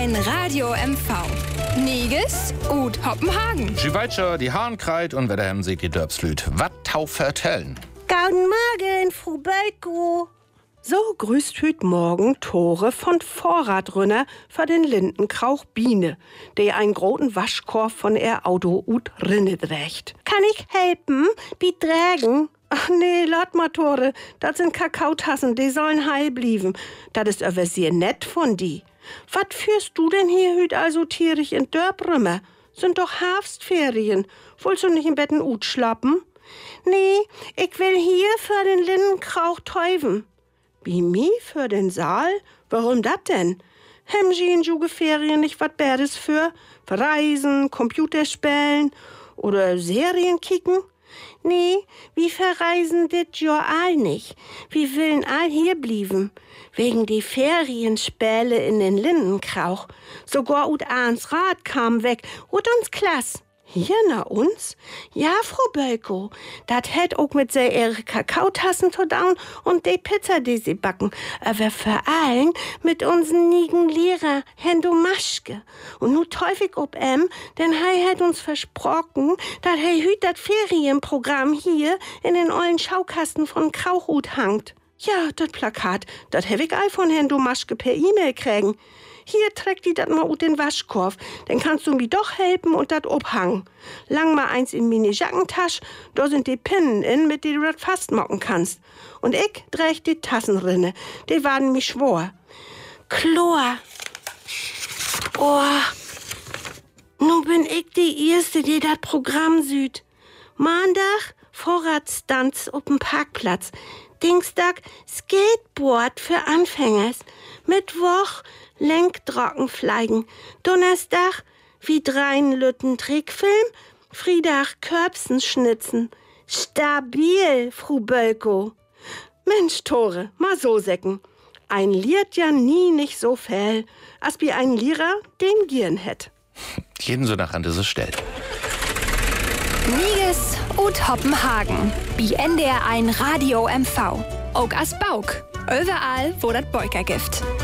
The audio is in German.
ein Radio MV. Niges und Hoppenhagen. Schiweitscher, die Hahn und wer der Seki Dörbslüt. Wat tau vertellen? Guten Morgen, Frau Bölko. So grüßt hüt morgen Tore von Vorratrünner für den Lindenkrauch Biene, der einen großen Waschkorb von ihr Auto ut rinne drächt. Kann ich helfen? Wie trägen? Ach nee, laat mal, Tore, das sind Kakaotassen, die sollen heil blieben. Das ist aber sehr nett von die. Was führst du denn hier hüt also tierig in Dörbrümmer? Sind doch Herbstferien. Wolltest du nicht im Betten ut schlappen? Nee, ich will hier für den Lindenkrauch täufen. Wie mi für den Saal? Warum dat denn? Hem Sie in Jugeferien nicht wat Bäres für? Reisen, Computerspielen oder Serien kicken? Nee, wir verreisen dit Jahr all nicht. Wir willen all hier blieben. Wegen die Ferienspäle in den Lindenkrauch. Sogar ut Ahns Rat kam weg. Ut uns klass. Hier na uns? Ja, Frau Bölko. Dat hätt auch mit sehr ihre Kakaotassen to down und de Pizza, die sie backen. Aber vor allem mit unseren nigen Lehrer, Hendo Maschke. Und nu teufig ob denn hei hat uns versprochen, dat hei hüt dat Ferienprogramm hier in den ollen Schaukasten von Krauchhut hangt. Ja, dat Plakat, dat hab ich all von Hendo Maschke per E-Mail kriegen. Hier trägt die dat mal ut den Waschkorb. Dann kannst du mir doch helfen und dat obhangen. Lang mal eins in meine Jackentasche, da sind die Pinnen in, mit die du dat fastmocken kannst. Und ich träg die Tassenrinne, die waren mich schwor. Chlor. Oh, nu bin ich die Erste, die dat Programm süd. Montag Vorratstanz op'm Parkplatz. Dienstag Skateboard für Anfängers. Mittwoch Lenktrockenfleigen. Donnerstag wie dreien Lütten Trickfilm. Freitag Körbsen schnitzen. Stabil, Frau Bölko. Mensch, Tore, mal so säcken. Ein liert ja nie nicht so viel, als wie ein Lehrer den Gieren hätt. Jeden so nach an diese Stelle. Niges und Hoppenhagen. Wie NDR ein Radio MV. Auch as Bauk. Überall, wo das Beuker gibt.